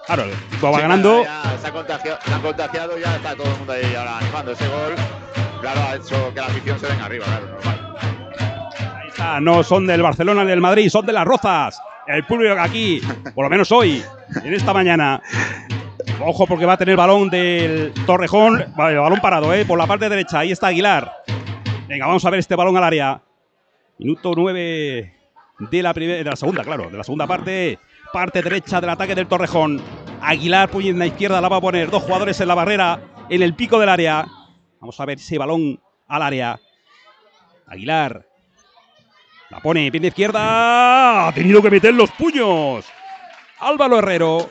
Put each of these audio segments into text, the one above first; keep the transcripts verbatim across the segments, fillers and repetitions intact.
Claro, va sí, ganando. Ya, ya se, ha contagiado, se han contagiado, ya está todo el mundo ahí ahora animando ese gol. Claro, ha hecho que la afición se venga arriba, claro, normal. Ahí está, no son del Barcelona ni del Madrid, son de Las Rozas. El público aquí, por lo menos hoy, en esta mañana. Ojo porque va a tener el balón del Torrejón, vale, el balón parado, ¿eh? Por la parte derecha, ahí está Aguilar. Venga, vamos a ver este balón al área. Minuto nueve de la, de la segunda, claro, de la segunda parte. Parte derecha del ataque del Torrejón. Aguilar, puño en la izquierda, la va a poner. Dos jugadores en la barrera, en el pico del área. Vamos a ver ese balón al área. Aguilar. La pone, pierna izquierda. Ha tenido que meter los puños. Álvaro Herrero.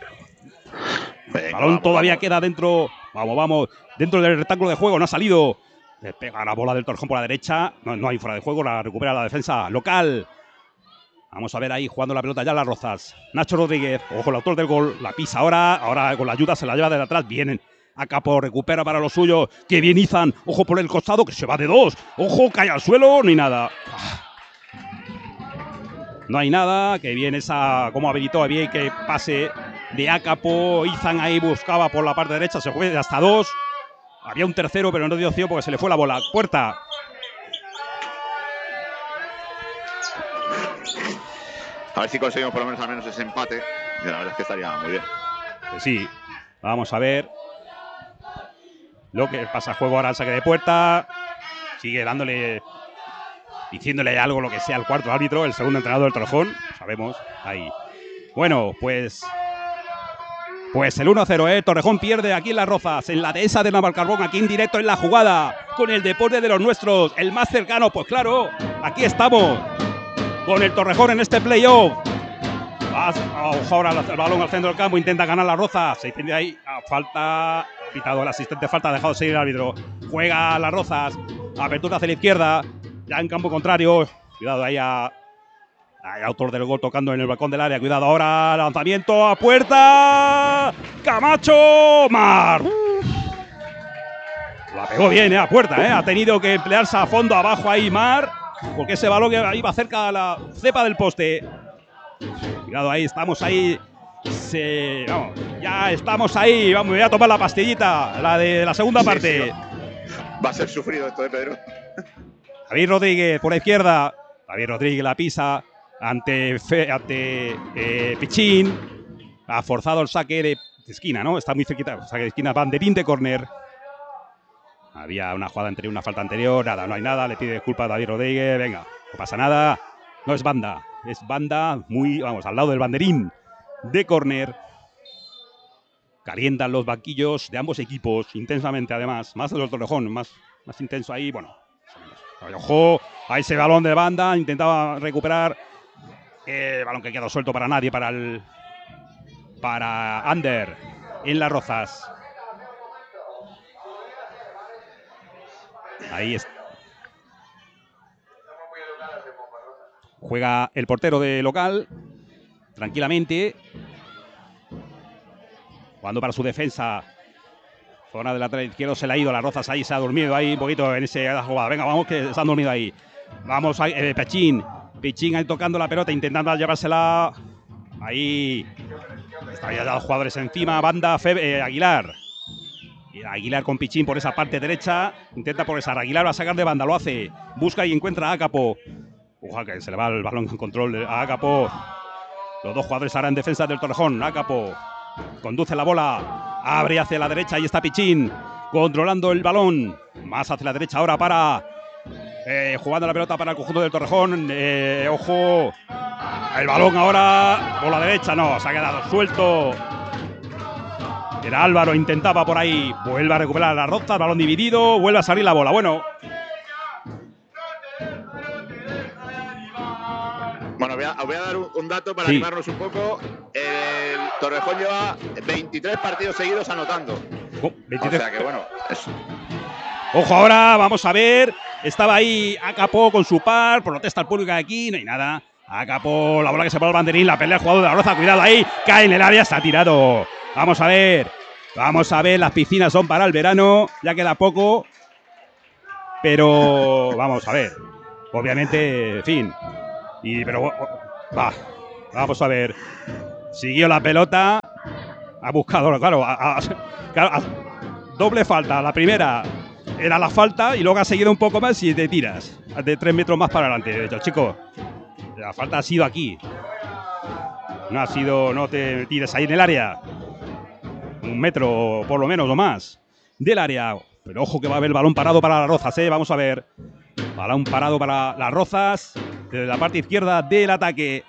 El balón vamos, todavía vamos. queda dentro. Vamos, vamos. Dentro del rectángulo de juego. No ha salido. Le pega la bola del Torrejón por la derecha. No, no hay fuera de juego. La recupera la defensa local. Vamos a ver ahí jugando la pelota ya Las Rozas. Nacho Rodríguez, ojo, el autor del gol, la pisa ahora. Ahora con la ayuda se la lleva de atrás. Vienen a Capo, recupera para lo suyo. Que bien Izan. Ojo por el costado, que se va de dos. Ojo, cae al suelo, no hay nada. No hay nada. Que bien esa, como habilitó bien que pase de Acapo. Izan ahí buscaba por la parte derecha. Se fue de hasta dos. Había un tercero, pero no dio opción porque se le fue la bola. Puerta. A ver si conseguimos por lo menos al menos ese empate. Y la verdad es que estaría muy bien. Pues sí, vamos a ver lo que pasa. Juego ahora al saque de puerta. Sigue dándole, diciéndole algo, lo que sea, al cuarto árbitro, el segundo entrenador del Torrejón. Sabemos, ahí. Bueno, pues Pues el uno a cero, ¿eh? Torrejón pierde aquí en Las Rozas, en la dehesa de Navalcarbón, aquí en directo en la jugada, con el deporte de los nuestros, el más cercano, pues claro, aquí estamos, con el Torrejón en este playoff. Ojo ahora el balón al centro del campo, intenta ganar Las Rozas, se tiene ahí, a falta, ha pitado el asistente, falta, ha dejado seguir el árbitro, juega Las Rozas, apertura hacia la izquierda, ya en campo contrario, cuidado ahí a... El autor del gol tocando en el balcón del área. Cuidado ahora. Lanzamiento a puerta. Camacho. Mar. La pegó bien, eh, a puerta. Eh. Ha tenido que emplearse a fondo abajo ahí Mar. Porque ese balón iba cerca a la cepa del poste. Cuidado ahí. Estamos ahí. Se, vamos, ya estamos ahí. Vamos, voy a tomar la pastillita. La de la segunda sí, parte. Sí, va a ser sufrido esto de Pedro. David Rodríguez por la izquierda. David Rodríguez la pisa. Ante, Fe, ante eh, Pichín, ha forzado el saque de esquina, ¿no? Está muy cerquita, saque de esquina, banderín de córner. Había una jugada anterior, una falta anterior, nada, no hay nada, le pide disculpas a David Rodríguez, venga, no pasa nada, no es banda, es banda muy, vamos, al lado del banderín de córner. Calientan los banquillos de ambos equipos, intensamente además, más de los Torrejón, más, más intenso ahí, bueno. Ojo, a ese balón de banda, intentaba recuperar. Eh, balón que quedó suelto para nadie, para el para Ander en Las Rozas. Ahí está. Juega el portero de local tranquilamente, jugando para su defensa. Zona del lateral izquierdo, se le ha ido Las Rozas, ahí se ha dormido ahí un poquito en esa jugada. Venga, vamos que se han dormido ahí. Vamos a eh, Pichín. Pichín ahí tocando la pelota, intentando llevársela. Ahí. Están ya los jugadores encima. Banda Febe, eh, Aguilar. Y Aguilar con Pichín por esa parte derecha. Intenta progresar. Aguilar va a sacar de banda, lo hace. Busca y encuentra a Acapo. Ojalá que se le va el balón en control a Acapo. Los dos jugadores ahora en defensa del Torrejón. Acapo conduce la bola. Abre hacia la derecha. Ahí está Pichín. Controlando el balón. Más hacia la derecha ahora para... Eh, jugando la pelota para el conjunto del Torrejón. Eh, ojo. El balón ahora por la derecha. No, se ha quedado suelto. Era Álvaro, intentaba por ahí. Vuelve a recuperar la Rozas. Balón dividido. Vuelve a salir la bola. Bueno. Bueno, voy a, voy a dar un, un dato para sí. animarnos un poco. El Torrejón lleva veintitrés partidos seguidos anotando. Oh, veintitrés. O sea que bueno. Es... Ojo ahora, vamos a ver. Estaba ahí Acapo con su par. Protesta el público de aquí. No hay nada. Acapo, la bola que se pone al banderín. La pelea el jugador de La Roza. Cuidado ahí. Cae en el área. Está tirado. Vamos a ver. Vamos a ver. Las piscinas son para el verano. Ya queda poco. Pero vamos a ver. Obviamente, en fin. Y, pero va. Vamos a ver. Siguió la pelota. Ha buscado, claro, a, a, claro a, doble falta. La primera era la falta y luego ha seguido un poco más y te tiras de tres metros más para adelante. De hecho, chico, la falta ha sido aquí. No ha sido, no te tires ahí en el área. Un metro por lo menos o más del área. Pero ojo que va a haber balón parado para las Rozas, ¿eh? Vamos a ver. Balón parado para las Rozas. Desde la parte izquierda del ataque.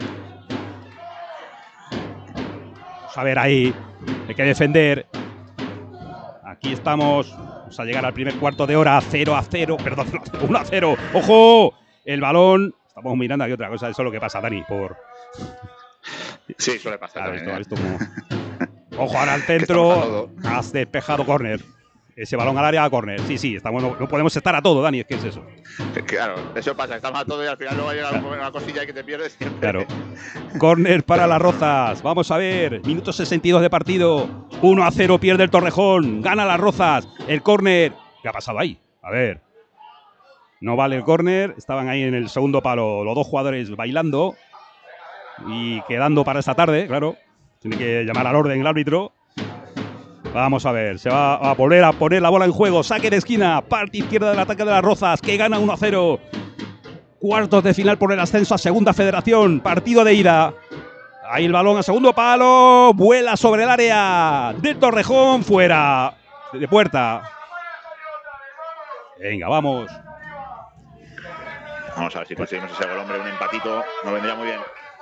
Vamos a ver ahí. Hay que defender. Aquí estamos. Vamos a llegar al primer cuarto de hora. cero a cero. Perdón, uno a cero. ¡Ojo! El balón. Estamos mirando aquí otra cosa. Eso es lo que pasa, Dani. Por... Sí, suele pasar. Claro, también, esto, ¿eh? esto como... Ojo, ahora al centro. Has despejado córner. Ese balón al área a córner. Sí, sí, estamos, no, no podemos estar a todo, Dani. Es que es eso. Claro, eso pasa. Estamos a todo y al final luego llega claro. una cosilla que te pierdes siempre. Claro. Córner para las Rozas. Vamos a ver. Minuto sesenta y dos de partido. uno a cero pierde el Torrejón. Gana las Rozas. El córner. ¿Qué ha pasado ahí? A ver. No vale el córner. Estaban ahí en el segundo palo los dos jugadores bailando. Y quedando para esta tarde, claro. Tiene que llamar al orden el árbitro. Vamos a ver, se va a volver a poner la bola en juego. Saque de esquina, parte izquierda del ataque de las Rozas, que gana uno a cero. Cuartos de final por el ascenso a Segunda Federación. Partido de ida. Ahí el balón a segundo palo. Vuela sobre el área de Torrejón. Fuera de puerta. Venga, vamos. Vamos a ver si conseguimos ese gol, hombre. Un empatito nos vendría muy bien.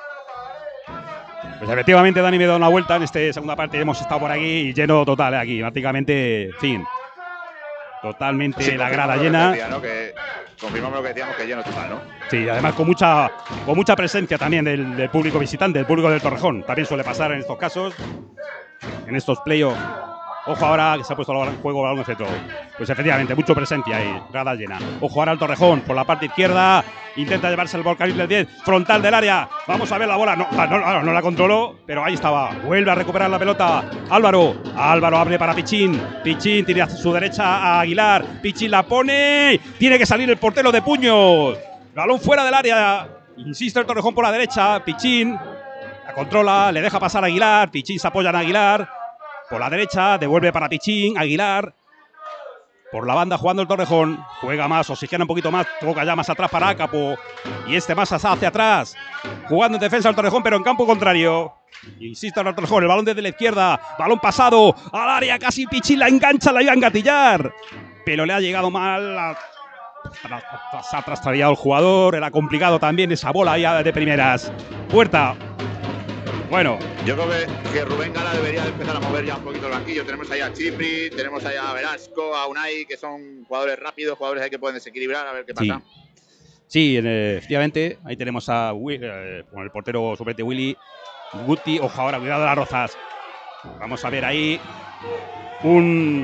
Pues efectivamente, Dani me da una vuelta en esta segunda parte. Hemos estado por aquí y lleno total, ¿eh? Aquí, prácticamente, en fin. Totalmente sí, la grada llena. Decía, ¿no? Que confirmamos lo que decíamos, que lleno total, ¿no? Sí, además con mucha, con mucha presencia también del, del público visitante, del público del Torrejón. También suele pasar en estos casos, en estos playoffs. Ojo ahora que se ha puesto en juego balón de centro. Pues efectivamente, mucho presencia ahí, grada llena. Ojo ahora al Torrejón por la parte izquierda. Intenta llevarse el volcán del diez, frontal del área. Vamos a ver la bola. No, no, no, no la controló, pero ahí estaba. Vuelve a recuperar la pelota. Álvaro. Álvaro abre para Pichín. Pichín tiene a su derecha a Aguilar. Pichín la pone. Tiene que salir el portero de puños. Balón fuera del área. Insiste el Torrejón por la derecha. Pichín la controla, le deja pasar a Aguilar. Pichín se apoya en Aguilar. Por la derecha, devuelve para Pichín, Aguilar. Por la banda jugando el Torrejón. Juega más, oxigena un poquito más. Toca ya más atrás para Acapo. Y este más hacia atrás. Jugando en defensa el Torrejón, pero en campo contrario. Insiste el Torrejón, el balón desde la izquierda. Balón pasado al área, casi Pichín la engancha, la iba a engatillar. Pero le ha llegado mal. La... Se ha trastabillado el jugador. Era complicado también esa bola ya de primeras. Puerta. Bueno, yo creo que, que Rubén Gala debería empezar a mover ya un poquito el banquillo. Tenemos ahí a Chipri, tenemos ahí a Velasco, a Unai, que son jugadores rápidos, jugadores ahí que pueden desequilibrar, a ver qué pasa. Sí, sí eh, efectivamente, ahí tenemos a eh, con el portero suplente Willy Guti. Ojo ahora, cuidado de las Rozas. Vamos a ver ahí un...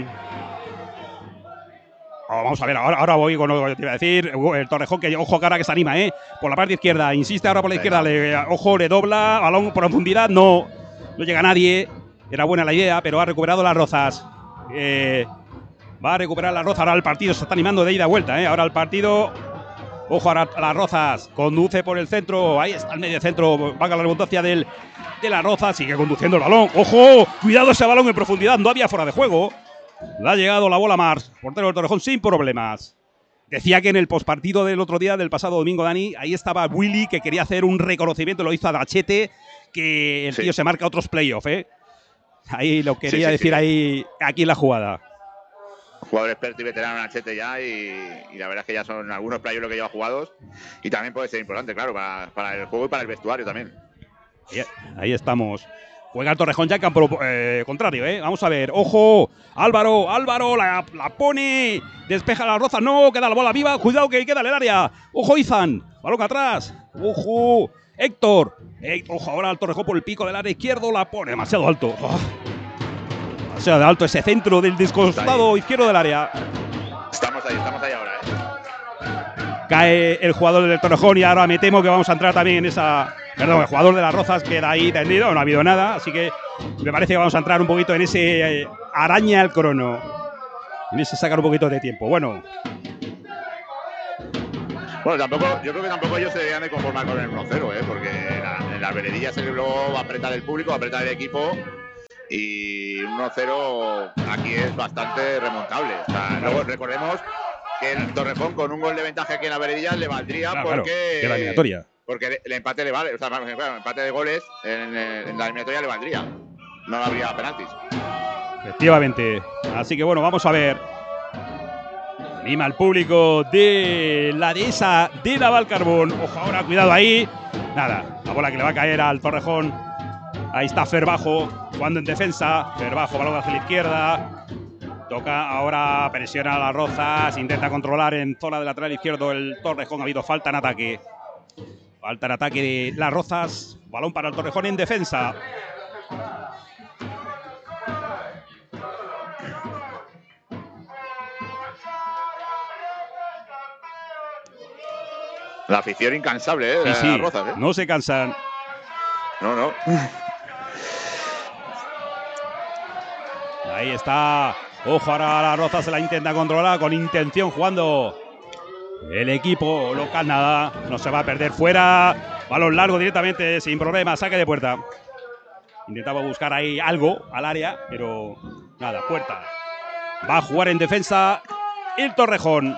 Oh, vamos a ver, ahora, ahora voy con lo que te iba a decir. El Torrejón, que ojo, cara que se anima, ¿eh? Por la parte izquierda, insiste ahora por la izquierda. Le, ojo, le dobla, balón por profundidad. No, no llega nadie. Era buena la idea, pero ha recuperado las Rozas. Eh, va a recuperar las Rozas. Ahora el partido se está animando de ida a vuelta, ¿eh? Ahora el partido. Ojo, ahora las Rozas. Conduce por el centro. Ahí está el medio centro. Valga la redundancia del, de las Rozas. Sigue conduciendo el balón. Ojo, cuidado ese balón en profundidad. No había fuera de juego. Le ha llegado la bola a Mars, portero del Torrejón, sin problemas. Decía que en el postpartido del otro día, del pasado domingo, Dani, ahí estaba Willy, que quería hacer un reconocimiento, lo hizo a Dachete, que el sí. tío se marca otros playoffs, ¿eh? Ahí lo quería sí, sí, decir sí. ahí, aquí en la jugada. Jugador experto y veterano en Dachete ya, y, y la verdad es que ya son algunos playoffs lo que lleva jugados, y también puede ser importante, claro, para, para el juego y para el vestuario también. Ahí, ahí estamos. Juega el Torrejón ya en campo eh, contrario, ¿eh? Vamos a ver. ¡Ojo! Álvaro, Álvaro, la, la pone. Despeja la Roza. No, queda la bola viva. Cuidado que queda en el área. ¡Ojo, Izan! Balón atrás. ¡Ojo! Héctor. Eh, ojo, ahora el Torrejón por el pico del área izquierdo. La pone demasiado alto. Oh. Demasiado alto ese centro del descostado izquierdo del área. Estamos ahí, estamos ahí ahora, ¿eh? Cae el jugador del Torrejón y ahora me temo que vamos a entrar también en esa... Perdón, el jugador de las Rozas queda ahí tendido, no ha habido nada, así que me parece que vamos a entrar un poquito en ese eh, araña al crono, en ese sacar un poquito de tiempo. Bueno, bueno tampoco, yo creo que tampoco ellos se deberían de conformar con el uno cero, ¿eh? Porque en la, en las veredillas luego va a apretar el público, va a apretar el equipo y uno cero aquí es bastante remontable. O sea, luego recordemos que el Torrejón con un gol de ventaja aquí en la Veredilla le valdría claro, porque claro, que la eliminatoria. Porque el empate le vale, o sea, el empate de goles en, en la eliminatoria le valdría. No habría penaltis. Efectivamente. Así que bueno, vamos a ver. Anima al público de la dehesa de Navalcarbón. Ojo ahora, cuidado ahí. Nada, la bola que le va a caer al Torrejón. Ahí está Ferbajo, jugando en defensa. Ferbajo, balón hacia la izquierda. Toca ahora, presiona a las Rozas. Intenta controlar en zona de lateral izquierdo el Torrejón. Ha habido falta en ataque. Falta en ataque de las Rozas. Balón para el Torrejón en defensa. La afición incansable, ¿eh? Sí, sí, las Rozas, ¿eh? No se cansan. No, no. Ahí está. Ojo, ahora la Rozas se la intenta controlar con intención jugando el equipo local. Nada, no se va a perder fuera. Balón largo directamente, sin problema. Saque de puerta. Intentaba buscar ahí algo al área, pero nada, puerta. Va a jugar en defensa el Torrejón.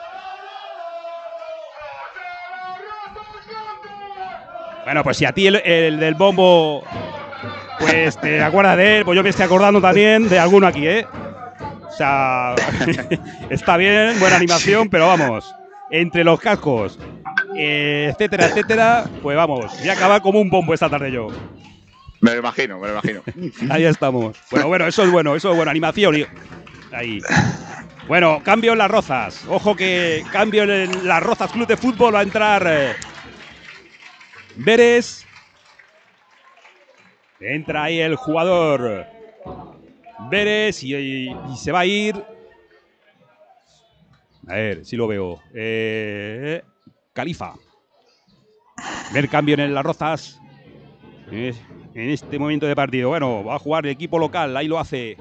Bueno, pues si a ti el, el del bombo, pues te acuerdas de él, pues yo me estoy acordando también de alguno aquí, ¿eh? O sea, está bien, buena animación, pero vamos, entre los cascos, eh, etcétera, etcétera, pues vamos, voy a acabar como un bombo esta tarde yo. Me lo imagino, me lo imagino. Ahí estamos. Bueno, bueno, eso es bueno, eso es bueno, animación. Ahí. Bueno, cambio en las Rozas. Ojo que cambio en las Rozas Club de Fútbol. Va a entrar eh, Veres. Entra ahí el jugador Veres y, y, y se va a ir. A ver si lo veo. Eh, Califa. Ver cambio en las Rozas. Eh, en este momento de partido. Bueno, va a jugar el equipo local. Ahí lo hace.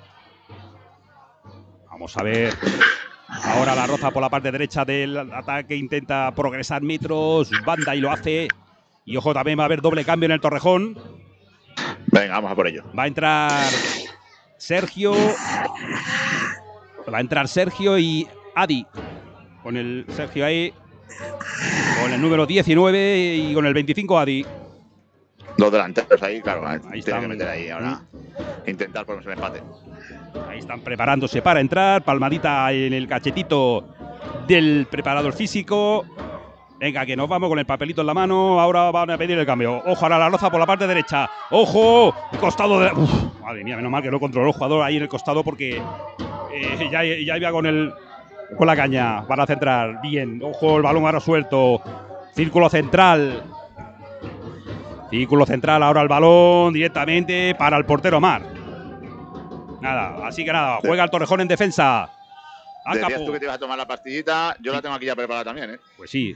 Vamos a ver. Ahora la Roza por la parte derecha del ataque. Intenta progresar metros. Banda y lo hace. Y ojo, también va a haber doble cambio en el Torrejón. Venga, vamos a por ello. Va a entrar Sergio. Va a entrar Sergio y Adi. Con el Sergio ahí. Con el número diecinueve y con el veinticinco Adi. Dos delanteros ahí, claro. Ahí tiene están. que meter ahí ahora. Intentar ponerse el empate. Ahí están preparándose para entrar. Palmadita en el cachetito del preparador físico. Venga, que nos vamos con el papelito en la mano. Ahora van a pedir el cambio. Ojo, ahora la Roza por la parte derecha. ¡Ojo! Costado de... Uf, madre mía, menos mal que no controló el jugador ahí en el costado porque eh, ya, ya iba con, el, con la caña para centrar. Bien. Ojo, el balón ahora suelto. Círculo central. Círculo central, ahora el balón directamente para el portero Mar. Nada, así que nada, juega el Torrejón en defensa. Decías tú que te ibas a tomar la pastillita, yo la tengo aquí ya preparada también, ¿eh? Pues sí.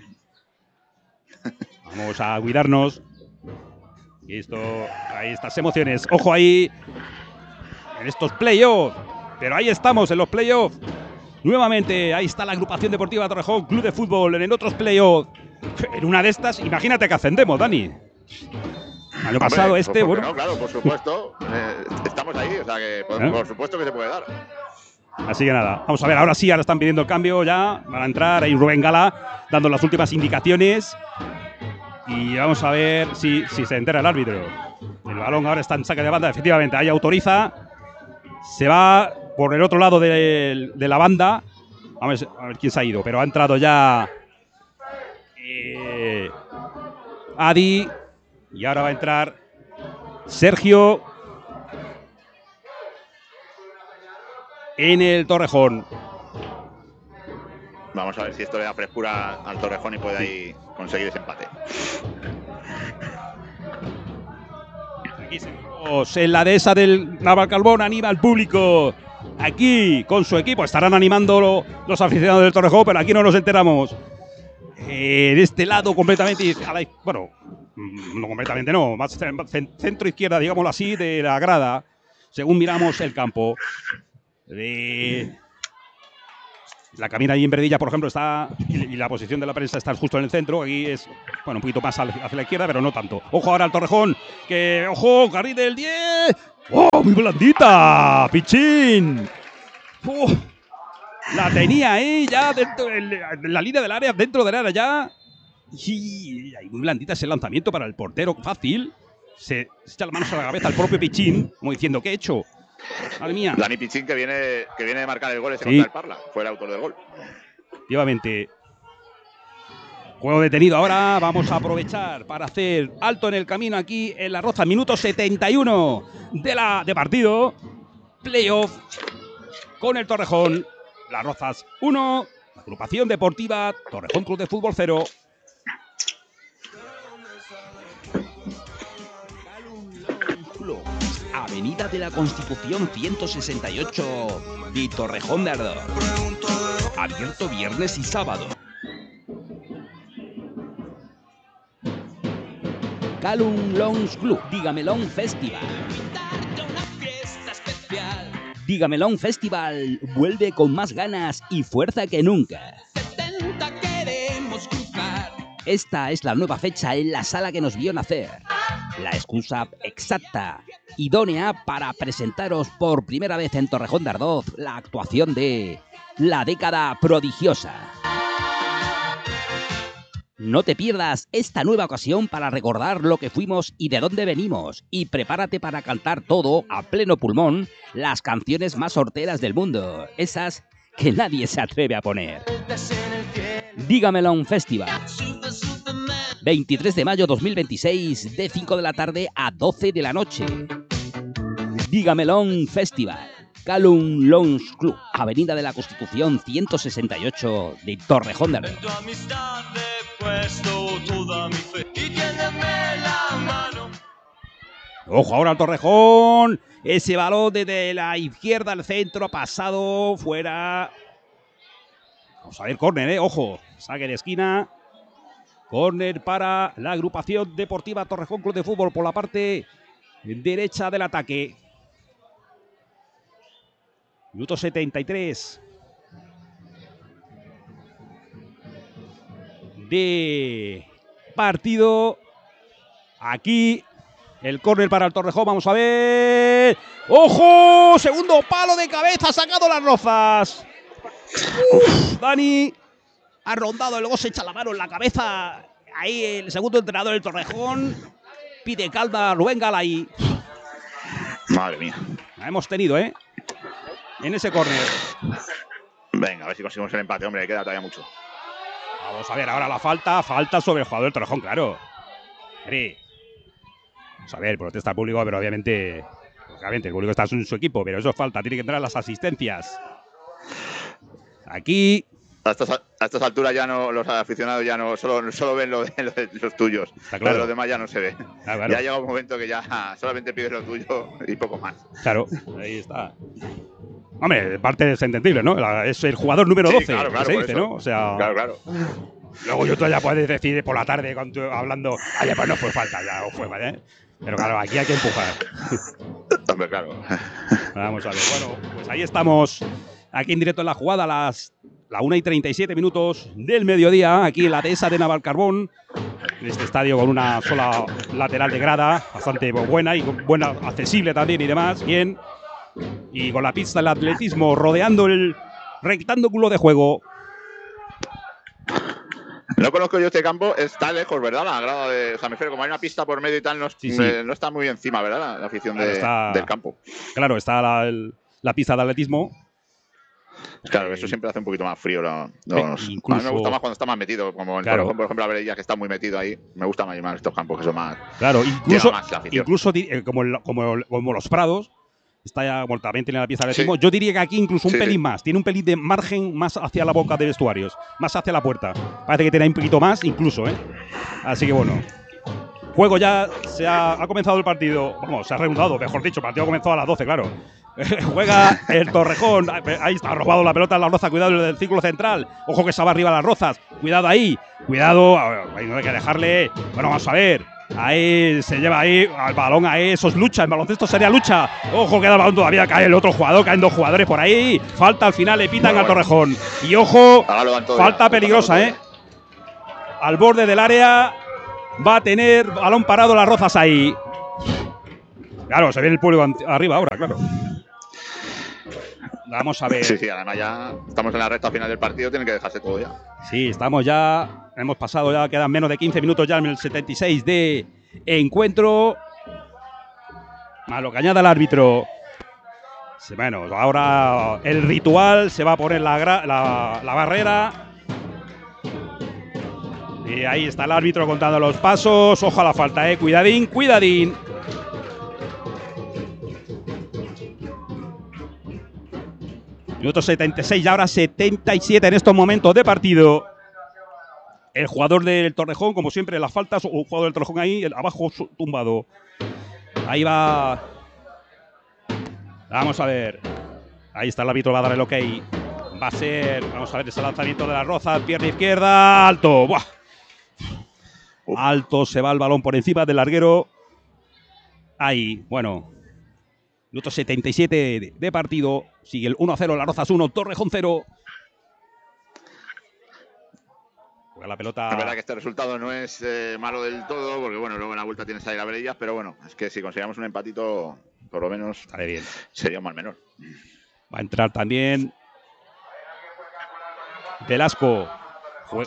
Vamos a cuidarnos. Y esto, ahí estas emociones. Ojo ahí en estos playoffs. Pero ahí estamos en los playoffs. Nuevamente, ahí está la agrupación deportiva Torrejón, Club de Fútbol en el otros playoffs. En una de estas, imagínate que ascendemos, Dani. Año pasado Hombre, este, pues, bueno. No, claro, por supuesto. eh, estamos ahí, o sea que por, ¿Eh? por supuesto que se puede dar. Así que nada, vamos a ver, ahora sí, ahora están pidiendo el cambio ya. Van a entrar ahí Rubén Gala dando las últimas indicaciones. Y vamos a ver si, si se entera el árbitro. El balón ahora está en saque de banda, efectivamente, ahí autoriza. Se va por el otro lado de, de la banda. A ver, a ver quién se ha ido, pero ha entrado ya eh, Adi. Y ahora va a entrar Sergio en el Torrejón. Vamos a ver si esto le da frescura al Torrejón y puede ahí conseguir ese empate. Aquí seguimos en la dehesa del Navalcarbón. Anima al público aquí con su equipo. Estarán animando los aficionados del Torrejón, pero aquí no nos enteramos. En este lado completamente, a la, bueno, no completamente no, más centro izquierda, digámoslo así, de la grada, según miramos el campo. De la cabina ahí en Verdilla, por ejemplo, está, y la posición de la prensa está justo en el centro. Aquí es, bueno, un poquito más hacia la izquierda, pero no tanto. Ojo ahora al Torrejón, que, ojo, carril del diez, ¡Oh, muy blandita! ¡Pichín! ¡Oh! La tenía ahí ya dentro de la línea del área, dentro del área ya. Y muy blandita ese lanzamiento para el portero, fácil. Se, se echa las manos a la cabeza al propio Pichín, como diciendo, ¿qué he hecho? Madre mía. Dani Pichín que viene, que viene de marcar el gol ese Sí. contra el Parla. Fue el autor del gol. Efectivamente. Juego detenido ahora. Vamos a aprovechar para hacer alto en el camino aquí en La Roza. Minuto setenta y uno de, la, de partido. Playoff con el Torrejón. Las Rozas uno. Agrupación Deportiva Torrejón Club de Fútbol cero. Avenida de la Constitución ciento sesenta y ocho de Torrejón de Ardoz. Abierto viernes y sábado. Calum Lounge Club, Dígamelón Festival. Dígamelón Festival vuelve con más ganas y fuerza que nunca. Esta es la nueva fecha en la sala que nos vio nacer. La excusa exacta, idónea para presentaros por primera vez en Torrejón de Ardoz la actuación de La Década Prodigiosa. No te pierdas esta nueva ocasión para recordar lo que fuimos y de dónde venimos. Y prepárate para cantar todo a pleno pulmón las canciones más horteras del mundo. Esas que nadie se atreve a poner. Dígamelo un festival. veintitrés de mayo dos mil veintiséis, de cinco de la tarde a doce de la noche. Dígamelo un festival. Calum Lounge Club, Avenida de la Constitución ciento sesenta y ocho de Torrejón de Ardoz. Ojo ahora al Torrejón. Ese balón desde la izquierda al centro ha pasado fuera. Vamos a ver, córner, eh. Ojo, saque de esquina. Córner para la agrupación deportiva Torrejón Club de Fútbol por la parte derecha del ataque. Minuto setenta y tres. De partido. Aquí el córner para el Torrejón. Vamos a ver. ¡Ojo! Segundo palo de cabeza. Ha sacado Las Rozas. Uf, Dani ha rondado. Luego se echa la mano en la cabeza. Ahí el segundo entrenador del Torrejón. Pide calma Rubén Galay. Madre mía. La hemos tenido, ¿eh? En ese córner. Venga, a ver si conseguimos el empate, hombre. Queda todavía mucho. Vamos a ver ahora la falta. Falta sobre el jugador del Torrejón, claro. Vamos a ver, protesta el público, pero obviamente, obviamente el público está en su equipo, pero eso es falta. Tiene que entrar las asistencias. Aquí. A estas, a estas alturas ya no, los aficionados ya no solo, solo ven lo de, lo de los tuyos. Está claro. Los demás ya no se ve. Ah, claro. Ya llega un momento que ya solamente pides lo tuyo y poco más. Claro, ahí está. Hombre, parte es entendible, ¿no? Es el jugador número doce, sí, claro, claro, que se dice, eso. ¿no? O sea, claro, claro. Luego yo todavía puedes decir por la tarde con tu, hablando, oye, pues no fue falta, ya fue, ¿vale? Pero claro, aquí hay que empujar. Hombre, claro. Vamos a ver. Bueno, pues ahí estamos, aquí en directo en la jugada, a las la una y treinta y siete minutos del mediodía, aquí en la Dehesa de Navalcarbón, en este estadio con una sola lateral de grada, bastante buena y buena, accesible también y demás, bien. Y con la pista del atletismo rodeando el rectángulo de juego. No conozco yo este campo, está lejos, ¿verdad? La grada de. O sea, me refiero, como hay una pista por medio y tal, no, sí, sí. Eh, no está muy encima, ¿verdad? La, la afición claro, de, está, del campo. Claro, está la, el, la pista de atletismo. Claro, eso siempre hace un poquito más frío. Los, los, incluso, a mí me gusta más cuando está más metido, como en claro. por ejemplo, la Verella, que está muy metido ahí. Me gusta más, más estos campos que son más. Claro, incluso, más incluso eh, como, el, como, como los Prados. Está ya, bueno, también tiene la pieza de atletismo. Sí. Yo diría que aquí incluso un sí, pelín sí. más. Tiene un pelín de margen más hacia la boca de vestuarios. Más hacia la puerta. Parece que tiene un poquito más incluso, ¿eh? Así que bueno. Juego ya. Se ha, ha comenzado el partido. Vamos, se ha reanudado, mejor dicho. El partido ha comenzado a las doce, claro. Juega el Torrejón. Ahí está, ha robado la pelota en la Roza. Cuidado del círculo central. Ojo que se va arriba Las Rozas. Cuidado ahí. Cuidado. Ahí no hay que dejarle. Bueno, vamos a ver. Ahí se lleva ahí al balón, ahí, eso es lucha, en baloncesto sería lucha. Ojo, queda el balón todavía, cae el otro jugador, caen dos jugadores por ahí. Falta al final, le pitan al Torrejón. Y ojo, falta peligrosa, ¿eh? Al borde del área va a tener balón parado Las Rozas ahí. Claro, se ve el público arriba ahora, claro. Vamos a ver. Sí, sí, además ya estamos en la recta final del partido, tiene que dejarse todo ya. Sí, estamos ya, hemos pasado ya, quedan menos de quince minutos ya en el setenta y seis de encuentro. Más lo que añada el árbitro. Bueno, ahora el ritual, se va a poner la, la, la barrera. Y ahí está el árbitro contando los pasos. Ojo a la falta, eh. Cuidadín, cuidadín. Minuto setenta y seis y ahora setenta y siete en estos momentos de partido. El jugador del Torrejón, como siempre, las faltas. Un jugador del Torrejón ahí, abajo tumbado. Ahí va. Vamos a ver. Ahí está el árbitro, va a dar el ok. Va a ser, vamos a ver ese lanzamiento de la Roza, pierna izquierda, alto. ¡Buah! Alto, se va el balón por encima del larguero. Ahí, bueno. Minuto setenta y siete de, de partido. Sigue el uno a cero, la Rozas uno, Torrejón cero. La pelota. Es verdad que este resultado no es eh, malo del todo, porque bueno, luego en la vuelta tienes ahí la veredillas, pero bueno, es que si conseguíamos un empatito, por lo menos Sale bien. Sería un mal menor. Va a entrar también Velasco. Jue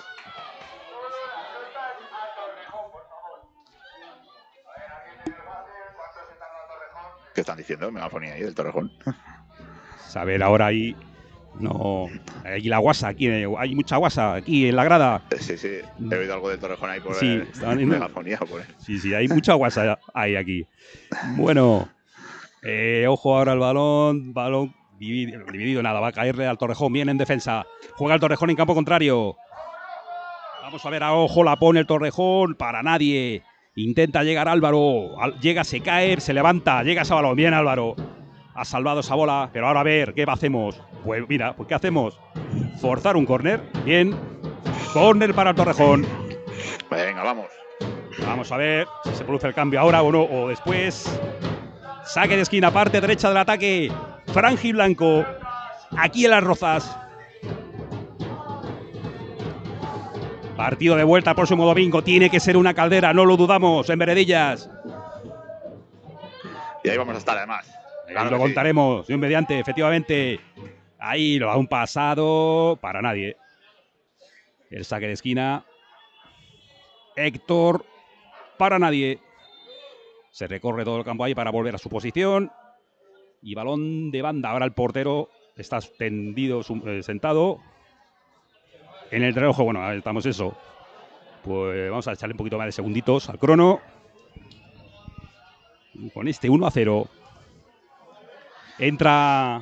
¿Qué están diciendo? Megafonía ahí del Torrejón. Saber ahora ahí. No, hay la guasa aquí, hay mucha guasa aquí en la grada. Sí, sí, he oído algo del Torrejón ahí por sí, el megafonía. Por el... Sí, sí, hay mucha guasa ahí aquí. Bueno, eh, ojo ahora el balón, balón dividido, dividido, nada, va a caerle al Torrejón, viene en defensa, juega el Torrejón en campo contrario. Vamos a ver, a ojo la pone el Torrejón, para nadie. Intenta llegar Álvaro, llega, se cae, se levanta, llega ese balón, bien Álvaro. Ha salvado esa bola, pero ahora a ver, ¿qué hacemos? Pues mira, pues ¿qué hacemos? Forzar un córner. Bien. Córner para el Torrejón. Venga, vamos. Vamos a ver si se produce el cambio ahora o no, o después. Saque de esquina, parte derecha del ataque. Franji Blanco. Aquí en Las Rozas. Partido de vuelta el próximo domingo. Tiene que ser una caldera, no lo dudamos, en Veredillas. Y ahí vamos a estar además. Claro, lo contaremos, sí. Mediante, efectivamente. Ahí lo da un pasado para nadie. El saque de esquina. Héctor, para nadie. Se recorre todo el campo ahí para volver a su posición. Y balón de banda. Ahora el portero está tendido, sentado. En el reloj, bueno, estamos eso. Pues vamos a echarle un poquito más de segunditos al crono. Con este uno a cero. Entra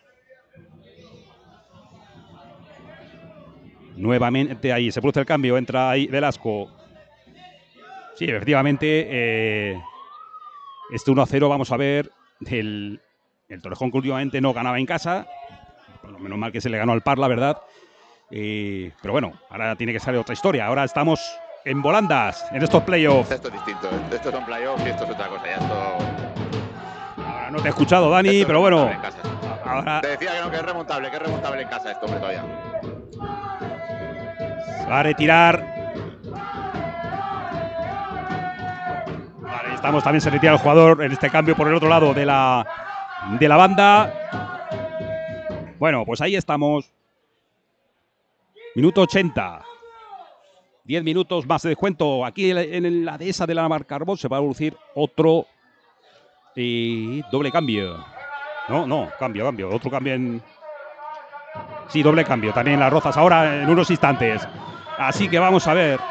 nuevamente ahí, se produce el cambio, entra ahí Velasco. Sí, efectivamente, eh, este uno a cero, vamos a ver, el, el Torrejón que últimamente no ganaba en casa, por lo menos mal que se le ganó al Parla, ¿verdad? Eh, pero bueno, ahora tiene que salir otra historia, ahora estamos en volandas, en estos playoffs. Esto es distinto, estos son playoffs y esto es otra cosa, ya esto... Ahora no te he escuchado, Dani, esto pero bueno. Ahora... Te decía que no, que es remontable, que es remontable en casa esto, hombre, todavía. Se va a retirar. Vale, estamos, también se retira el jugador en este cambio por el otro lado de la, de la banda. Bueno, pues ahí estamos. Minuto ochenta. diez minutos más de descuento. Aquí en la dehesa de la Navalcarbón se va a producir otro eh, doble cambio. No, no, cambio, cambio. Otro cambio en... Sí, doble cambio. También en Las Rozas ahora en unos instantes. Así que vamos a ver.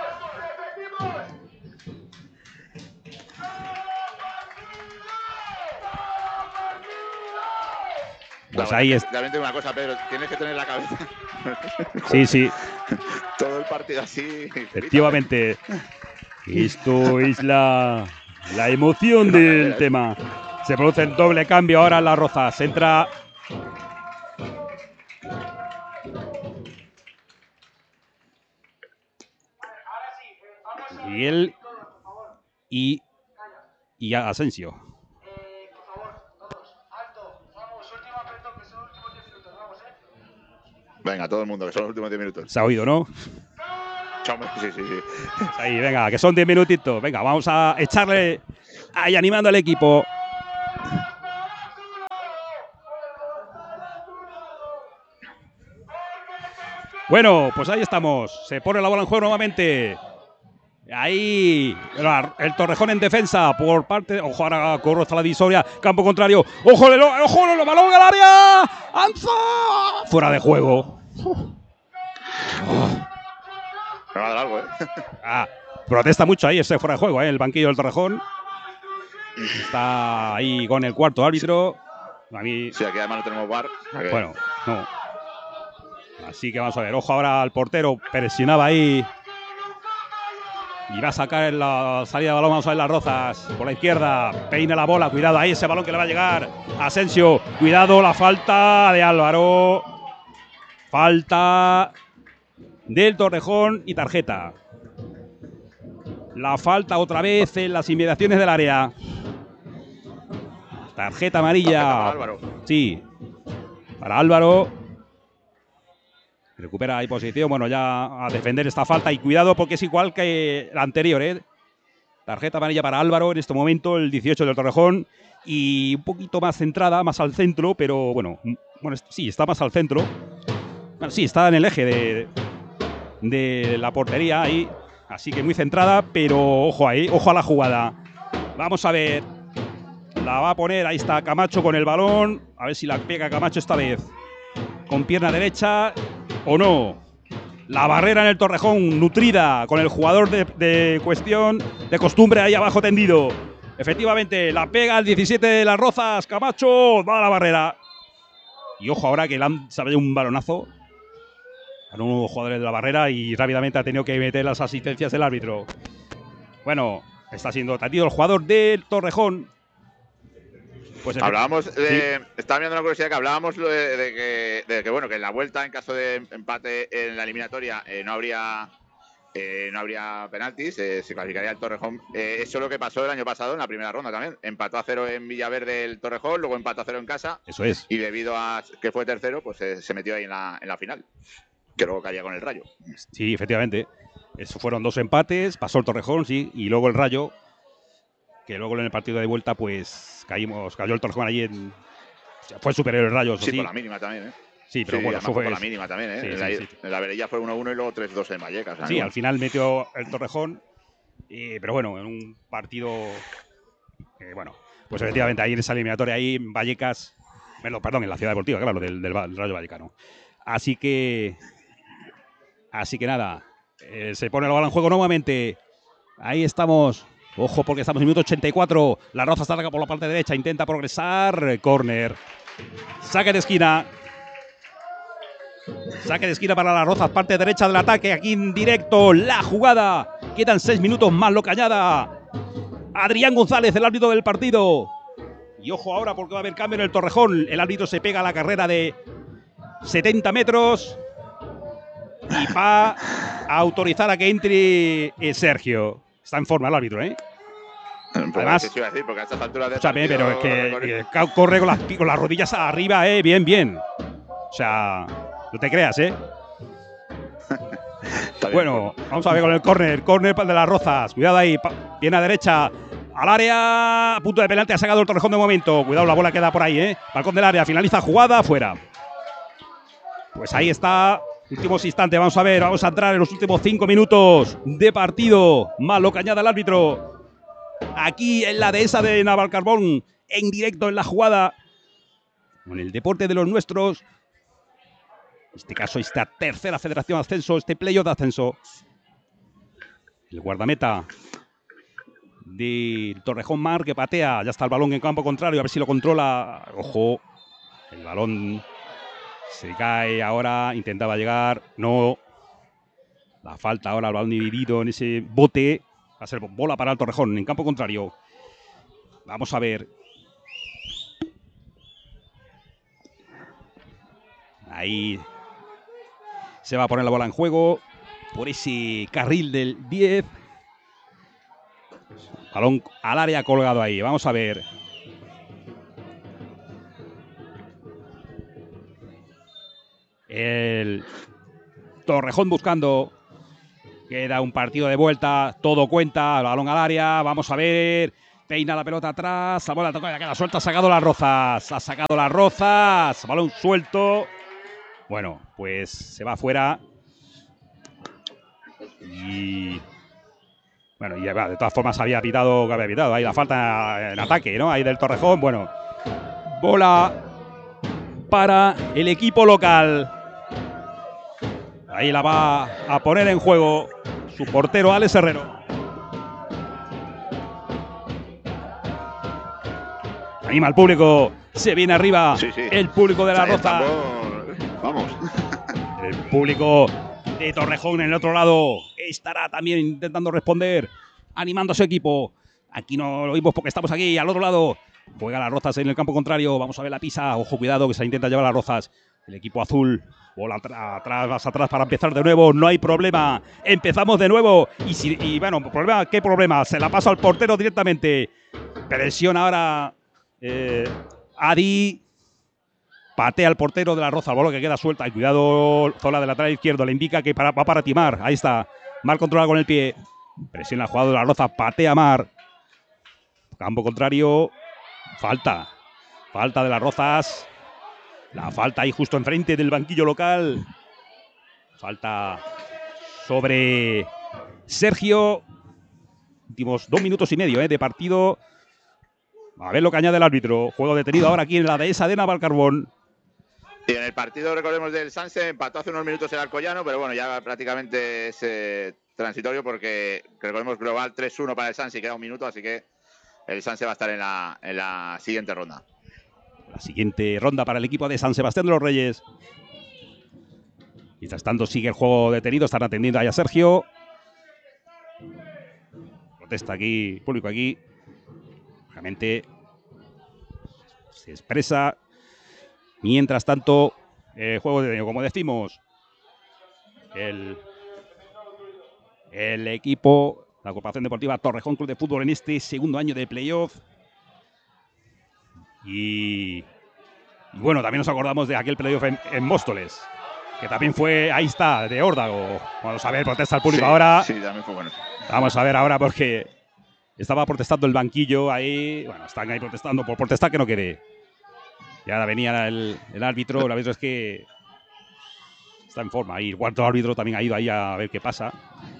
Pues ahí es. También tengo una cosa, Pedro. Tienes que tener la cabeza. Sí, sí. Todo el partido así. Efectivamente. Esto es la, la emoción del tema. Se produce el doble cambio ahora en Las Rozas. Entra. Y él. Y. Y Asensio. Venga, todo el mundo, que son los últimos diez minutos. Se ha oído, ¿no? Sí, sí, sí. Ahí, venga, que son diez minutitos. Venga, vamos a echarle ahí animando al equipo. Bueno, pues ahí estamos. Se pone la bola en juego nuevamente. Ahí el Torrejón en defensa por parte. Ojo, ahora corro hasta la divisoria. Campo contrario. Ojo, ojo, el balón al área. ¡Anza! Fuera de juego. Oh. Me va a dar algo, ¿eh? Ah, protesta mucho ahí ese fuera de juego, ¿eh? El banquillo del Torrejón. Está ahí con el cuarto árbitro. A mí. Sí, aquí además no tenemos bar. Okay. Bueno, no. Así que vamos a ver. Ojo ahora al portero. Presionaba ahí. Y va a sacar en la salida de balón. Vamos a ver las Rozas. Por la izquierda. Peina la bola. Cuidado ahí ese balón que le va a llegar. Asensio. Cuidado la falta de Álvaro. Falta del Torrejón y tarjeta. La falta otra vez en las inmediaciones del área. Tarjeta amarilla. Tarjeta para Álvaro. Sí. Para Álvaro. Recupera ahí posición. Bueno, ya a defender esta falta. Y cuidado porque es igual que la anterior, ¿eh? Tarjeta amarilla para Álvaro en este momento, el dieciocho del Torrejón. Y un poquito más centrada, más al centro. Pero bueno, bueno sí, está más al centro. Bueno, sí, está en el eje de, de la portería ahí. Así que muy centrada, pero ojo ahí, ojo a la jugada. Vamos a ver. La va a poner, ahí está Camacho con el balón. A ver si la pega Camacho esta vez. Con pierna derecha o no. La barrera en el Torrejón, nutrida con el jugador de, de cuestión, de costumbre ahí abajo tendido. Efectivamente, la pega al diecisiete de las Rozas. Camacho va a la barrera. Y ojo ahora que le han salido un balonazo a unos jugadores de la barrera y rápidamente ha tenido que meter las asistencias del árbitro. Bueno, está siendo atendido el jugador del Torrejón. Pues hablábamos, de, sí. Estaba viendo una curiosidad que hablábamos de, de, que, de que, bueno, que en la vuelta, en caso de empate en la eliminatoria, eh, no habría eh, no habría penaltis, eh, se clasificaría el Torrejón. Eh, eso es lo que pasó el año pasado en la primera ronda también. Empató a cero en Villaverde el Torrejón, luego empató a cero en casa. Eso es. Y debido a que fue tercero, pues eh, se metió ahí en la, en la final, que luego caía con el Rayo. Sí, efectivamente. Eso fueron dos empates, pasó el Torrejón, sí, y luego el Rayo, que luego en el partido de vuelta, pues caímos, cayó el Torrejón allí en. O sea, fue superior el Rayo, eso sí. Sí, por la mínima también, ¿eh? Sí, pero sí, bueno, eso fue por la mínima también, ¿eh? Sí, en, sí, la, sí. en la Verella fue uno uno y luego tres dos en Vallecas. Sí, igual. Al final metió el Torrejón, y, pero bueno, en un partido. Eh, bueno, pues efectivamente ahí en esa eliminatoria, ahí en Vallecas. Bueno, perdón, en la Ciudad Deportiva, claro, del, del, del Rayo Vallecano. Así que. Así que nada, eh, se pone la bola en juego nuevamente. Ahí estamos. Ojo porque estamos en el minuto ochenta y cuatro. La Roza está por la parte derecha, intenta progresar. Córner. Saque de esquina. Saque de esquina para la Rozas, parte derecha del ataque. Aquí en directo la jugada. Quedan seis minutos más, lo cañada. Adrián González, el árbitro del partido. Y ojo ahora porque va a haber cambio en el Torrejón. El árbitro se pega a la carrera de setenta metros. Y va a autorizar a que entre eh, Sergio. Está en forma el árbitro, ¿eh? Además, ¿qué iba a decir? Porque a estas alturas de escúchame, pero es que, que corre con las, con las rodillas arriba, ¿eh? Bien, bien. O sea, no te creas, ¿eh? Bueno, vamos a ver con el córner. Córner de las Rozas. Cuidado ahí. Viene a derecha. Al área. Punto de penalti. Ha sacado el Torrejón de momento. Cuidado, la bola queda por ahí, ¿eh? Balcón del área. Finaliza jugada. Fuera. Pues ahí está. Últimos instantes. Vamos a ver. Vamos a entrar en los últimos cinco minutos de partido. Malo cañada el árbitro. Aquí en la dehesa de Navalcarbón. En directo en la jugada. Con el deporte de los nuestros. En este caso, esta tercera federación de ascenso, este playoff de ascenso. El guardameta de Torrejón Mar que patea. Ya está el balón en campo contrario. A ver si lo controla. Ojo. El balón se cae ahora. Intentaba llegar. No. La falta ahora. El balón dividido en ese bote. Va a ser bola para el Torrejón en campo contrario. Vamos a ver. Ahí se va a poner la bola en juego por ese carril del diez. Balón al área colgado ahí. Vamos a ver. El Torrejón buscando. Queda un partido de vuelta. Todo cuenta. El balón al área. Vamos a ver. Peina la pelota atrás. La bola toca, queda suelta. Ha sacado las Rozas. Ha sacado las Rozas. Balón suelto. Bueno, pues se va afuera. Y bueno, y de todas formas había pitado, que había pitado ahí la falta en ataque, ¿no? Ahí del Torrejón. Bueno, bola para el equipo local. Ahí la va a poner en juego su portero Alex Herrero. Anima al público, se viene arriba sí, sí. el público de La Roza. Vamos. El público de Torrejón en el otro lado estará también intentando responder, animando a su equipo. Aquí no lo oímos porque estamos aquí, al otro lado. Juega Las Rozas en el campo contrario. Vamos a ver la pisa. Ojo, cuidado, que se intenta llevar Las Rozas. El equipo azul. Bola atrás, vas atrás para empezar de nuevo. No hay problema. Empezamos de nuevo. Y, si, y bueno, problema, ¿qué problema? Se la pasa al portero directamente. Presiona ahora eh, Adi. Patea al portero de La Roza, el balón que queda suelta. Y cuidado, zona del lateral izquierdo. Le indica que para, va para Timar. Ahí está. Mar controla con el pie. Presiona el jugador de La Roza. Patea Mar. Campo contrario. Falta. Falta de Las Rozas. La falta ahí justo enfrente del banquillo local. Falta sobre Sergio. Últimos dos minutos y medio eh, de partido. A ver lo que añade el árbitro. Juego detenido ahora aquí en la dehesa de Navalcarbón. Y en el partido, recordemos, del Sanse, empató hace unos minutos el Alcoyano, pero bueno, ya prácticamente es eh, transitorio porque, recordemos, global tres uno para el Sanse y queda un minuto, así que el Sanse va a estar en la, en la siguiente ronda. La siguiente ronda para el equipo de San Sebastián de los Reyes. Mientras tanto sigue el juego detenido, están atendiendo ahí a Sergio. Protesta aquí, público aquí. Realmente se expresa. Mientras tanto, el juego detenido, como decimos, el, el equipo, la Agrupación Deportiva Torrejón Club de Fútbol en este segundo año de playoff. Y, y bueno, también nos acordamos de aquel playoff en, en Móstoles, que también fue, ahí está, de Órdago. Vamos a ver, protesta el público sí, ahora. Sí, también fue bueno. Vamos a ver ahora porque estaba protestando el banquillo ahí. Bueno, están ahí protestando por protestar que no quede. Y ahora venía el, el árbitro. El árbitro es que está en forma. Y el cuarto árbitro también ha ido ahí a ver qué pasa.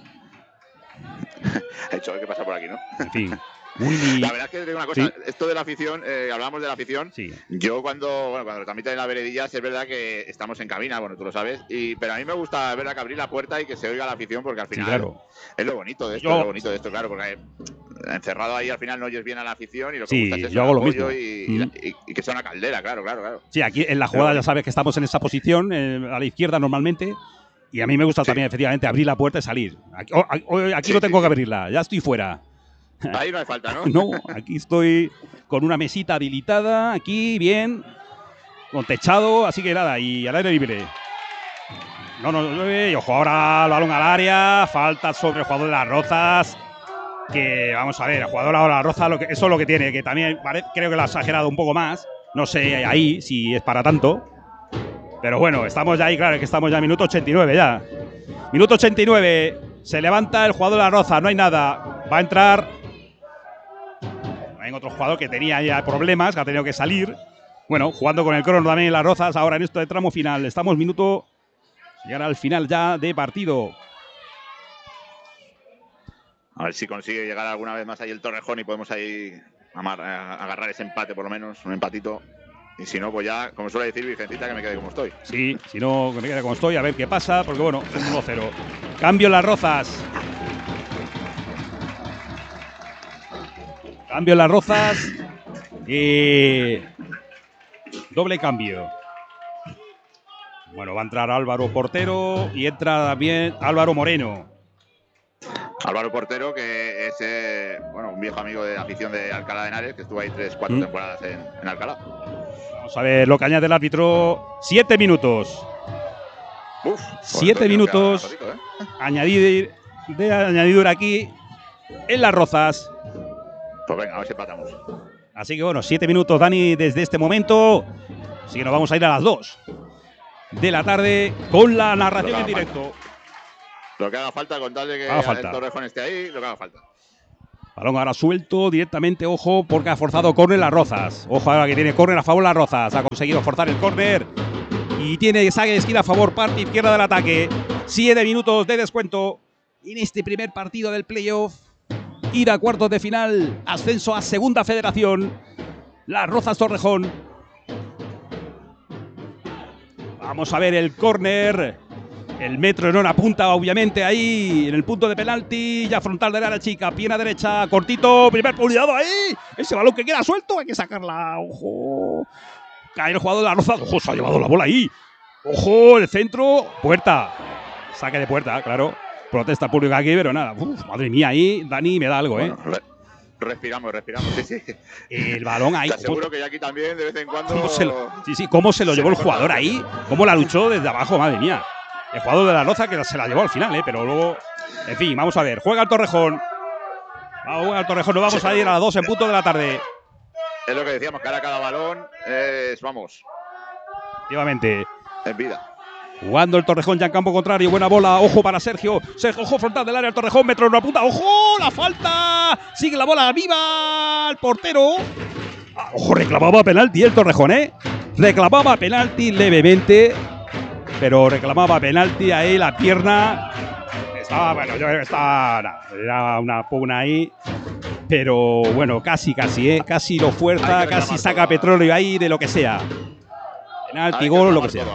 Ha hecho a ver qué pasa por aquí, ¿no? En fin. Muy... La verdad es que te digo una cosa, ¿Sí? Esto de la afición, eh, hablamos de la afición. Sí. Yo cuando, bueno, cuando transmiten en la veredilla, es verdad que estamos en cabina, bueno, tú lo sabes, y, pero a mí me gusta ver que abrir la puerta y que se oiga la afición, porque al final Sí, claro. es lo bonito de esto, Yo... es lo bonito de esto, claro, porque encerrado ahí al final no oyes bien a la afición y lo que sí, gusta es yo hago lo mismo. Y, mm. y, y, y que sea una caldera, claro, claro, claro. Sí, aquí en la jugada pero... ya sabes que estamos en esa posición, eh, a la izquierda normalmente, y a mí me gusta sí. también efectivamente abrir la puerta y salir. Aquí, oh, aquí sí, no tengo sí, que abrirla, ya estoy fuera. Ahí no hay falta, ¿no? No, aquí estoy con una mesita habilitada, aquí bien, con techado, así que nada, y al aire libre. No, no, no, y ojo, ahora el balón al área, falta sobre el jugador de Las Rozas, que vamos a ver, el jugador de Las Rozas, lo que, eso es lo que tiene, que también parece, creo que lo ha exagerado un poco más, no sé ahí si es para tanto, pero bueno, estamos ya ahí, claro, que estamos ya en minuto ochenta y nueve ya. Minuto ochenta y nueve, se levanta el jugador de Las Rozas, no hay nada, va a entrar... Hay otro jugador que tenía ya problemas, que ha tenido que salir. Bueno, jugando con el crono también en Las Rozas, ahora en esto de tramo final. Estamos minuto, llegar al final ya de partido. A ver si consigue llegar alguna vez más ahí el Torrejón y podemos ahí amar, agarrar ese empate por lo menos, un empatito. Y si no, pues ya, como suele decir Vicencita, que me quede como estoy. Sí, si no, que me quede como estoy, a ver qué pasa, porque bueno, es un uno cero. Cambio en Las Rozas. Cambio en Las Rozas y doble cambio. Bueno, va a entrar Álvaro Portero y entra también Álvaro Moreno. Álvaro Portero, que es eh, bueno, un viejo amigo de la afición de Alcalá de Henares, que estuvo ahí tres, cuatro ¿Mm? temporadas en, en Alcalá. Vamos a ver lo que añade el árbitro. Siete minutos. Uf, Siete minutos. Ratito, ¿eh? Añadir, de añadidura aquí en Las Rozas. Pues venga, a ver si empatamos. Así que bueno, siete minutos, Dani, desde este momento. Así que nos vamos a ir a las dos de la tarde con la narración en directo. Falta. Lo que haga falta, con tal de que el Torrejón esté ahí, lo que haga falta. Balón ahora suelto directamente, ojo, porque ha forzado córner Las Rozas. Ojo ahora que tiene córner a favor Las Rozas. Ha conseguido forzar el córner y tiene saque de esquina a favor, parte izquierda del ataque. Siete minutos de descuento en este primer partido del playoff. Ir a cuartos de final, ascenso a Segunda Federación. Las Rozas Torrejón. Vamos a ver el córner. El metro en hora punta, obviamente, ahí en el punto de penalti. Ya frontal del área chica, pierna derecha, cortito. Primer publicado ahí. Ese balón que queda suelto, hay que sacarla. Ojo. Cae el jugador de la Roza. Ojo, se ha llevado la bola ahí. Ojo, el centro. Puerta. Saque de puerta, claro. Protesta pública aquí, pero nada. Uf, madre mía, ahí Dani me da algo, ¿eh? Bueno, respiramos, respiramos, sí, sí. El balón ahí. Te aseguro que ya aquí también, de vez en cuando. ¿Cómo se lo, sí, sí, cómo se lo llevó el jugador ahí. Cómo la luchó desde abajo, madre mía. El jugador de la Roza que se la llevó al final, ¿eh? Pero luego. En fin, vamos a ver. Juega el Torrejón. Vamos a jugar al Torrejón. Nos vamos a ir a las dos en punto de la tarde. Es lo que decíamos, cara a cada balón. Es, vamos. Efectivamente. En vida. Jugando el Torrejón ya en campo contrario. Buena bola. Ojo para Sergio. Sergio, ojo frontal del área. El Torrejón. Metro en una punta. ¡Ojo! La falta. Sigue la bola. ¡Viva! El portero. Ah, ojo, reclamaba penalti el Torrejón, ¿eh? Reclamaba penalti levemente. Pero reclamaba penalti ahí. La pierna. Estaba, bueno, yo creo que estaba. Nada, era una pugna ahí. Pero bueno, casi, casi, ¿eh? Casi lo fuerza. Casi saca todo. Petróleo ahí de lo que sea. Penalti, gol o lo que sea.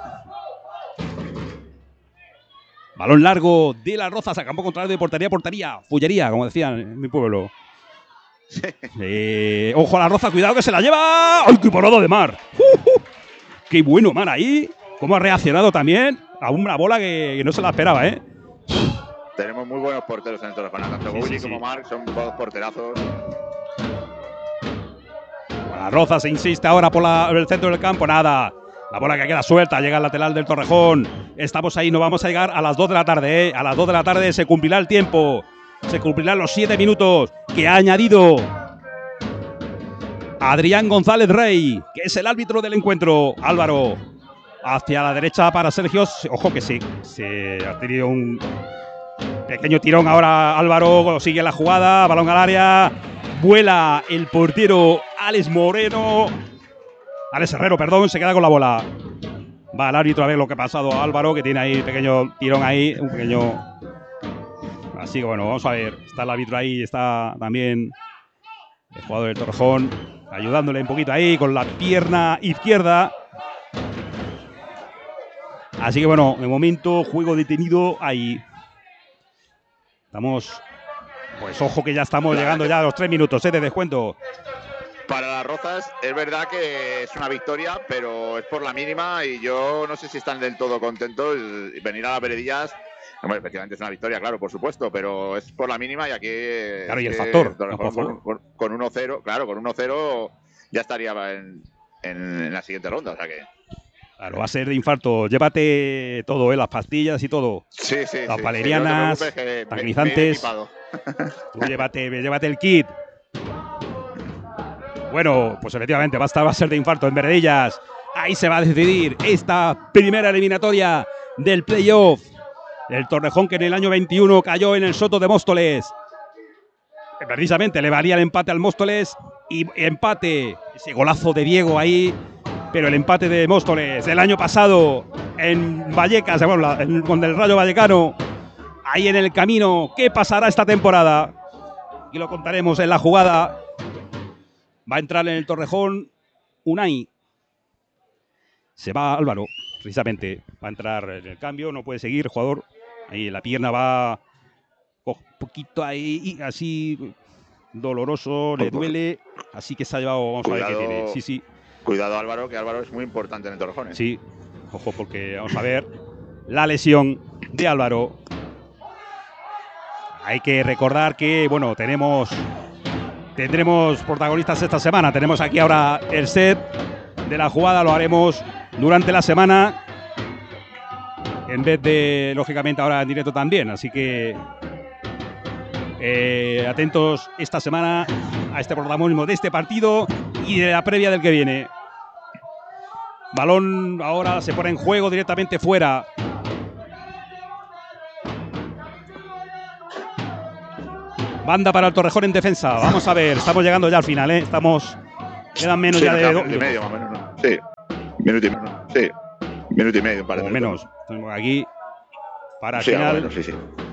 Balón largo de las Rozas a campo contrario de portería a portería. Fullería, como decían en mi pueblo. Sí. Eh, ojo a la Roza, cuidado que se la lleva. ¡Ay, qué parado de Mar! Uh, uh. ¡Qué bueno, Mar, ahí! Cómo ha reaccionado también a una bola que, que no se la esperaba, ¿eh? Tenemos muy buenos porteros en el Torrejón. Tanto sí, Gulli sí, como sí. Marc son dos porterazos. La Roza se insiste ahora por, la, por el centro del campo. Nada. La bola que queda suelta, llega al lateral del Torrejón. Estamos ahí, no vamos a llegar a las dos de la tarde, ¿eh? A las dos de la tarde se cumplirá el tiempo. Se cumplirán los siete minutos que ha añadido Adrián González Rey, que es el árbitro del encuentro. Álvaro, hacia la derecha para Sergio. Ojo que sí, se ha tenido un pequeño tirón ahora Álvaro. Sigue la jugada, balón al área. Vuela el portero Alex Moreno. Alex Herrero, perdón, se queda con la bola. Va el árbitro a ver lo que ha pasado a Álvaro, que tiene ahí un pequeño tirón ahí, un pequeño. Así que bueno, vamos a ver. Está el árbitro ahí, está también el jugador del Torrejón, ayudándole un poquito ahí con la pierna izquierda. Así que bueno, de momento, juego detenido ahí. Estamos. Pues ojo que ya estamos llegando ya a los tres minutos ¿eh? de descuento. Para las Rozas es verdad que es una victoria, pero es por la mínima y yo no sé si están del todo contentos. Venir a las Veredillas, hombre, efectivamente es una victoria, claro, por supuesto, pero es por la mínima y aquí… Claro, y el factor. Con, con, con, con uno cero, claro, con uno cero ya estaría en, en, en la siguiente ronda, o sea que… Claro, va a ser de infarto. Llévate todo, ¿eh? Las pastillas y todo. Sí, sí. Las sí, valerianas, sí, no tranquilizantes. Tú llévate, llévate el kit. Bueno, pues efectivamente va a, estar, va a ser de infarto en Veredillas. Ahí se va a decidir esta primera eliminatoria del playoff. El Torrejón que en el año veintiuno cayó en el Soto de Móstoles. Precisamente le valía el empate al Móstoles y empate, ese golazo de Diego ahí. Pero el empate de Móstoles del año pasado en Vallecas, bueno, con el Rayo Vallecano, ahí en el camino. ¿Qué pasará esta temporada? Y lo contaremos en la jugada. Va a entrar en el Torrejón Unai. Se va Álvaro, precisamente. Va a entrar en el cambio, no puede seguir el jugador. Ahí la pierna va un poquito ahí, así doloroso, le duele. Así que se ha llevado, vamos Cuidado. a ver qué tiene. Sí, sí. Cuidado Álvaro, que Álvaro es muy importante en el Torrejón. ¿eh? Sí, ojo, porque vamos a ver la lesión de Álvaro. Hay que recordar que, bueno, tenemos, tendremos protagonistas esta semana. Tenemos aquí ahora el set de la jugada, lo haremos durante la semana. En vez de, lógicamente, ahora en directo también. Así que eh, atentos esta semana a este protagonismo de este partido y de la previa del que viene. Balón ahora se pone en juego directamente fuera. Banda para el Torrejón en defensa. Vamos a ver, estamos llegando ya al final, ¿eh? Estamos. Quedan menos sí, ya de. Minuto y medio, más o menos, ¿no? Sí. Minuto y medio. Sí. Minuto y medio, para o menos. Tenemos aquí para el sí, final. Bueno, sí, sí.